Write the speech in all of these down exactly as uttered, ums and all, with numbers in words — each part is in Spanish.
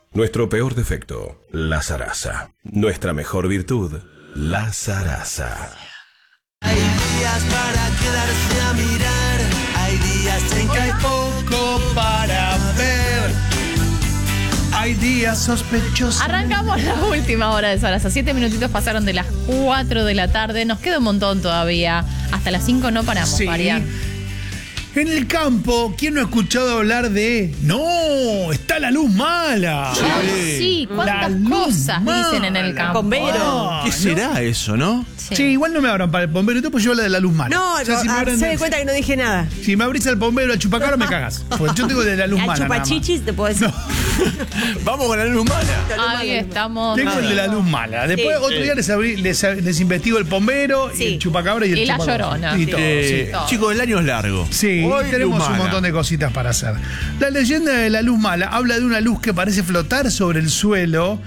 Nuestro peor defecto, la zaraza. Nuestra mejor virtud, la zaraza. Hay días para quedarse a mirar, hay días en que hay poco para ver, hay días sospechosos. Arrancamos la última hora de Zaraza. Siete minutitos pasaron de las cuatro de la tarde. Nos queda un montón todavía. Hasta las cinco no paramos, Sí. Marian. En el campo, ¿quién no ha escuchado hablar de no, está la luz mala? Sí, sí, La cuántas luz cosas mala. dicen en el campo. Bombero. Ah, ¿Qué ¿no? será eso, no? Sí. Sí, igual no me abran para el bombero, y todo, pues yo hablo de la luz mala. No, O sea, no, si me ah, abren- se da cuenta que no dije nada. Si me abrís al bombero, al chupacabra, me cagas. Porque yo tengo de la luz Al mala. nada más. chupachichis te puedo decir. Vamos con la luz mala. Ahí estamos. Tengo el de la luz mala. Después, Sí. otro día les, abrí- les, les investigo el bombero, y Sí. el chupacabra y el Y la chupacabra. llorona. Y Sí. todo, Eh, sí. todo. Chicos, el año es largo. Sí, Hoy tenemos luz un mala. montón de cositas para hacer. La leyenda de la luz mala habla de una luz que parece flotar sobre el suelo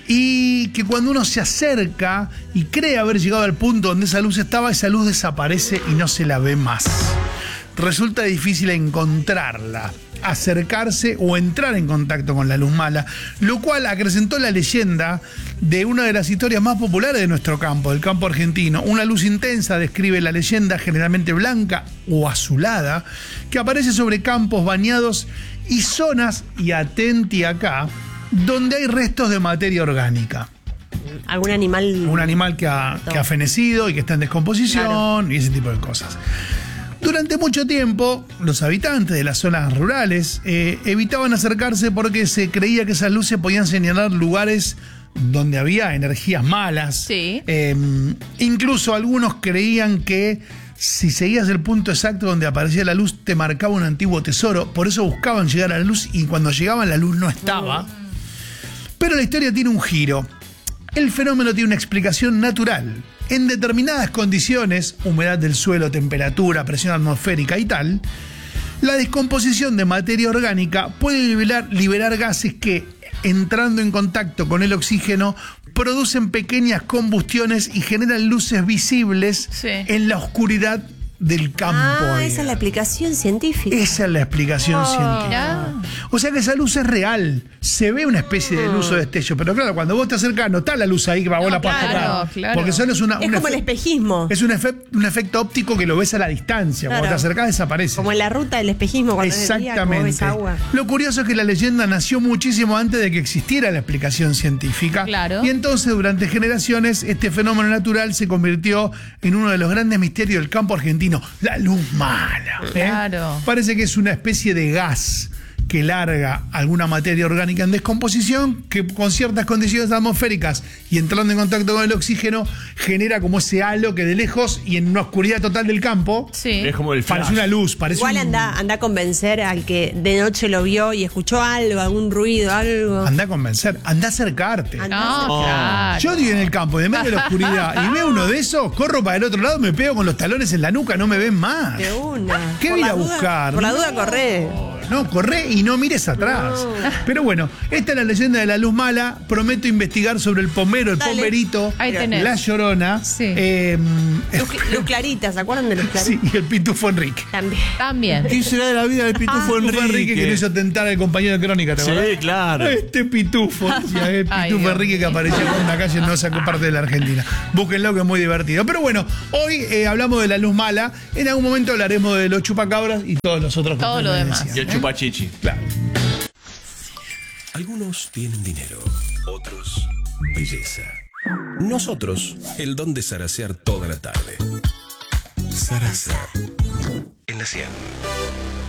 y que cuando uno se acerca y cree haber llegado al punto donde esa luz estaba, esa luz desaparece y no se la ve más. Resulta difícil encontrarla, acercarse o entrar en contacto con la luz mala, lo cual acrecentó la leyenda de una de las historias más populares de nuestro campo, del campo argentino. Una luz intensa, describe la leyenda, generalmente blanca o azulada, que aparece sobre campos bañados y zonas, y atenti acá, donde hay restos de materia orgánica. Algún animal. Un animal que ha, que ha fenecido y que está en descomposición y ese tipo de cosas. Durante mucho tiempo, los habitantes de las zonas rurales eh, evitaban acercarse porque se creía que esas luces podían señalar lugares donde había energías malas. Sí. Eh, incluso algunos creían que si seguías el punto exacto donde aparecía la luz, te marcaba un antiguo tesoro. Por eso buscaban llegar a la luz y cuando llegaban la luz no estaba. Pero la historia tiene un giro. El fenómeno tiene una explicación natural. En determinadas condiciones, humedad del suelo, temperatura, presión atmosférica y tal, la descomposición de materia orgánica puede liberar, liberar gases que, entrando en contacto con el oxígeno, producen pequeñas combustiones y generan luces visibles Sí. en la oscuridad del campo. Ah, abierto. esa es la aplicación científica. Esa es la explicación Oh. científica. Mirá. O sea que esa luz es real. Se ve una especie de luz o destello. Pero claro, cuando vos te acercás, no está la luz ahí que va, vos No, la podés claro, tocar. claro. Porque solo es una. Es un como el efe- espejismo. Es un, efe- un efecto óptico que lo ves a la distancia. Cuando Claro. te acercás, desaparece. Como en la ruta del espejismo cuando es de día, como ves Exactamente. agua. Lo curioso es que la leyenda nació muchísimo antes de que existiera la explicación científica. Claro. Y entonces, durante generaciones, este fenómeno natural se convirtió en uno de los grandes misterios del campo argentino, la luz mala. ¿eh? Claro. Parece que es una especie de gas que larga alguna materia orgánica en descomposición, que con ciertas condiciones atmosféricas y entrando en contacto con el oxígeno, genera como ese halo que de lejos y en una oscuridad total del campo, Sí. Es como el parece flash. una luz, parece Igual un- anda, anda a convencer al que de noche lo vio y escuchó algo, algún ruido, algo. Anda a convencer, anda a acercarte. Anda No, a- claro. Yo estoy en el campo, en medio de la oscuridad, y veo uno de esos, corro para el otro lado, me pego con los talones en la nuca, no me ven más. De una. ¿Qué Por voy la a duda- buscar? Por la duda, No. corre. No, corre y no mires atrás. Pero bueno, esta es la leyenda de la luz mala. Prometo investigar sobre el pomero, el Dale. pomerito, Ahí tenés. la llorona. Sí. eh, Luz, Luz Clarita, ¿se acuerdan de Luz Clarita? sí, y el pitufo Enrique. También. También. ¿Qué será de la vida del pitufo Pitufo Enrique? Enrique que lo hizo tentar al compañero de Crónica, ¿te acordás? Sí, claro. Este pitufo, decía, el Ay, pitufo Dios Enrique que aparecía en la calle no sacó parte de la Argentina. Búsquenlo que es muy divertido. Pero bueno, hoy eh, hablamos de la luz mala. En algún momento hablaremos de los chupacabras y todos los otros. que Todo lo ustedes demás. decían, Y el ¿eh? chupachichi. Claro. Algunos tienen dinero, otros belleza. Nosotros, el don de zarasear toda la tarde. Zaraza. En la cien.